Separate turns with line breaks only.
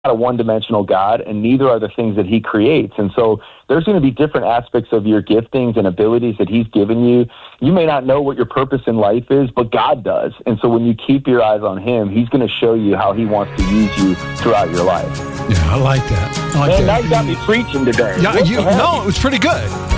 a one-dimensional God, and neither are the things that he creates. And so there's going to be different aspects of your giftings and abilities that he's given you. You may not know what your purpose in life is, but God does. And so when you keep your eyes on him, he's going to show you how he wants to use you throughout your life.
Yeah, I like that.
Now you got me preaching today.
Yeah, no, it was pretty good.